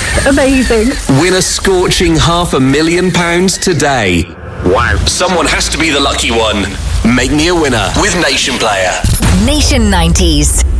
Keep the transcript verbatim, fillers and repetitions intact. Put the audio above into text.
Amazing. Win a scorching half a million pounds today. Wow. Someone has to be the lucky one. Make me a winner with Nation Player. Nation nineties.